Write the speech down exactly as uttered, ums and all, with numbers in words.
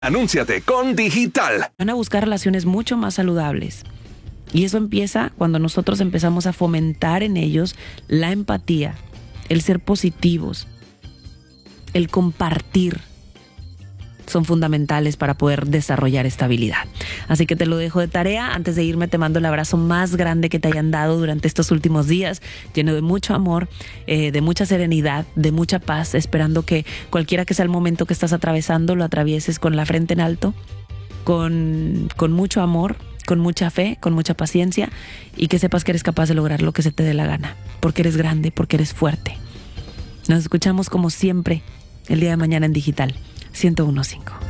Anúnciate con Digital. Van a buscar relaciones mucho más saludables. Y eso empieza cuando nosotros empezamos a fomentar en ellos la empatía, el ser positivos, el compartir. Son fundamentales para poder desarrollar esta habilidad. Así que te lo dejo de tarea. Antes de irme te mando el abrazo más grande que te hayan dado durante estos últimos días, lleno de mucho amor, eh, de mucha serenidad, de mucha paz, esperando que cualquiera que sea el momento que estás atravesando, lo atravieses con la frente en alto, con, con mucho amor, con mucha fe, con mucha paciencia, y que sepas que eres capaz de lograr lo que se te dé la gana, porque eres grande, porque eres fuerte. Nos escuchamos como siempre el día de mañana en Digital ciento uno punto cinco.